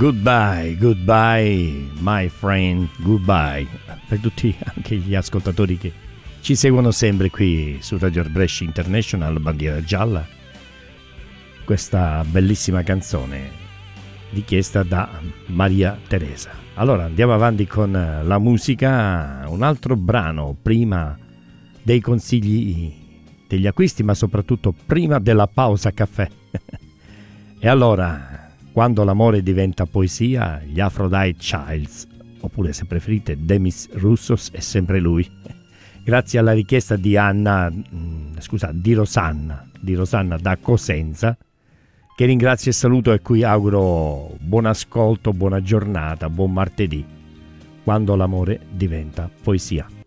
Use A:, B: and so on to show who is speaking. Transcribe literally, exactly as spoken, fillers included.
A: Goodbye, goodbye, my friend, goodbye. Per tutti anche gli ascoltatori che ci seguono sempre qui su Radio Brescia International, bandiera gialla, questa bellissima canzone richiesta da Maria Teresa. Allora andiamo avanti con la musica, un altro brano prima dei consigli degli acquisti, ma soprattutto prima della pausa caffè. E allora, quando l'amore diventa poesia, gli Aphrodite Childs, oppure se preferite Demis Roussos, è sempre lui. Grazie alla richiesta di Anna, scusa, di Rosanna, di Rosanna da Cosenza, che ringrazio e saluto e cui auguro buon ascolto, buona giornata, buon martedì, quando l'amore diventa poesia.